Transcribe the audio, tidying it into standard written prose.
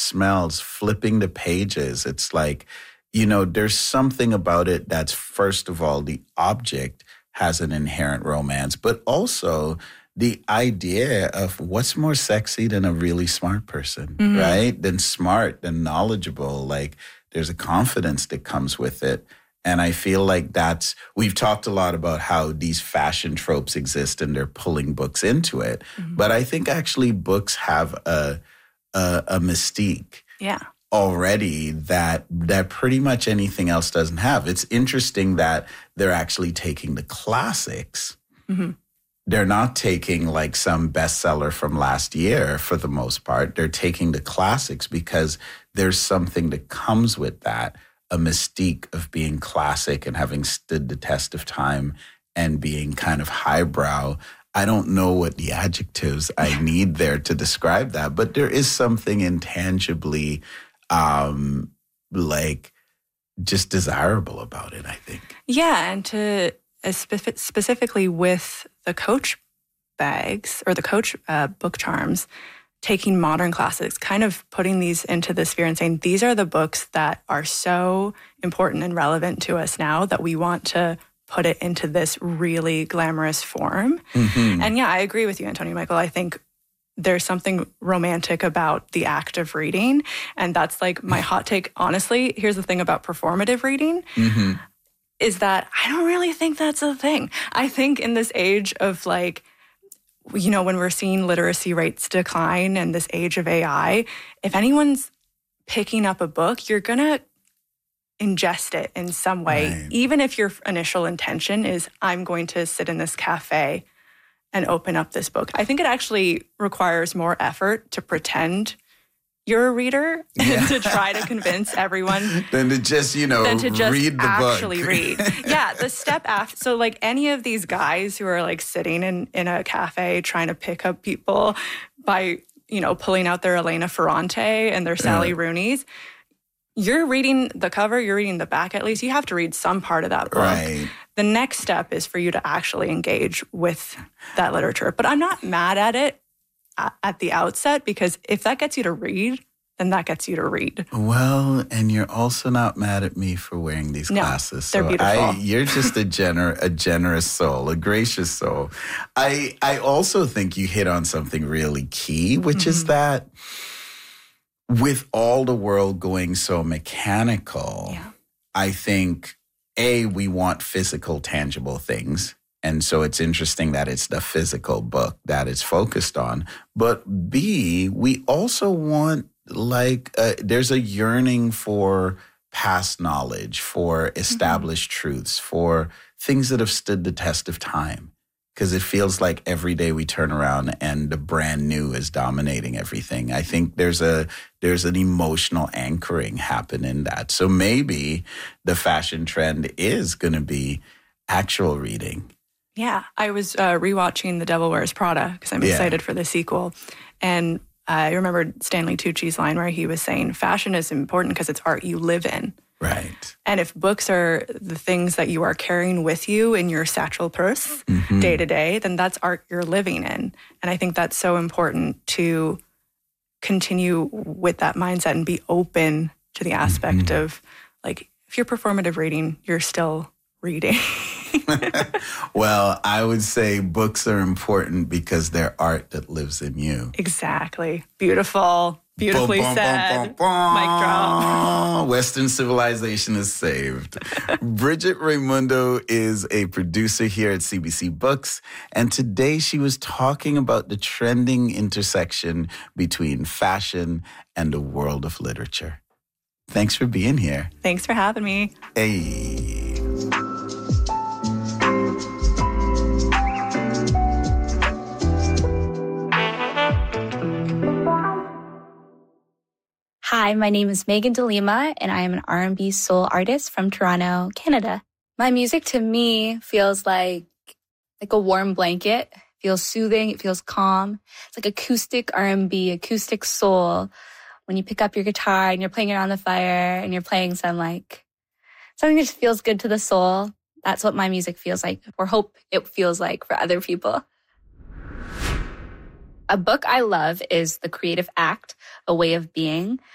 smells, flipping the pages. It's like, there's something about it that's, first of all, the object has an inherent romance, but also the idea of what's more sexy than a really smart person, right? Than smart, than knowledgeable. Like, there's a confidence that comes with it. And I feel like we've talked a lot about how these fashion tropes exist and they're pulling books into it. But I think actually books have a mystique already that pretty much anything else doesn't have. It's interesting that they're actually taking the classics. They're not taking like some bestseller from last year for the most part. They're taking the classics because there's something that comes with that, a mystique of being classic and having stood the test of time and being kind of highbrow. I don't know what the adjectives I need there to describe that, but there is something intangibly like just desirable about it, I think. Yeah, and specifically with the Coach bags or the Coach book charms, taking modern classics, kind of putting these into the sphere and saying, these are the books that are so important and relevant to us now that we want to put it into this really glamorous form. And yeah, I agree with you, Antonio Michael. I think there's something romantic about the act of reading. And that's like my hot take. Honestly, here's the thing about performative reading. Is that I don't really think that's a thing. I think in this age of like, when we're seeing literacy rates decline and this age of AI, if anyone's picking up a book, you're going to ingest it in some way, right. Even if your initial intention is, I'm going to sit in this cafe and open up this book. I think it actually requires more effort to pretend you're a reader and to try to convince everyone than to just, read the actually book. Read. Yeah, the step after. So like any of these guys who are like sitting in a cafe trying to pick up people by, pulling out their Elena Ferrante and their Sally Rooney's, you're reading the cover, you're reading the back at least. You have to read some part of that book. Right. The next step is for you to actually engage with that literature. But I'm not mad at it at the outset, because if that gets you to read, then that gets you to read. Well, and you're also not mad at me for wearing these glasses. They're beautiful. You're just a generous soul, a gracious soul. I also think you hit on something really key, which is that with all the world going so mechanical, I think, we want physical, tangible things. And so it's interesting that it's the physical book that it's focused on. But B, we also want, there's a yearning for past knowledge, for established truths, for things that have stood the test of time. Because it feels like every day we turn around and the brand new is dominating everything. I think there's an emotional anchoring happen in that. So maybe the fashion trend is going to be actual reading. Yeah, I was rewatching The Devil Wears Prada because I'm excited for the sequel. And I remember Stanley Tucci's line where he was saying, fashion is important because it's art you live in. Right. And if books are the things that you are carrying with you in your satchel purse day to day, then that's art you're living in. And I think that's so important to continue with that mindset and be open to the aspect of, like, if you're performative reading, you're still reading. Well, I would say books are important because they're art that lives in you. Exactly. Beautiful. Beautifully said. Mic drop. Western civilization is saved. Bridget Raimundo is a producer here at CBC Books, and today she was talking about the trending intersection between fashion and the world of literature. Thanks for being here. Thanks for having me. Hey. Hi, my name is Megan DeLima, and I am an R&B soul artist from Toronto, Canada. My music to me feels like a warm blanket. It feels soothing. It feels calm. It's like acoustic R&B, acoustic soul. When you pick up your guitar and you're playing it on the fire and you're playing something that just feels good to the soul. That's what my music feels like, or hope it feels like for other people. A book I love is The Creative Act, A Way of Being